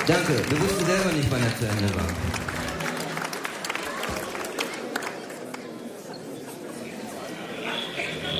Danke, wir wussten selber nicht, wann er zu Ende war.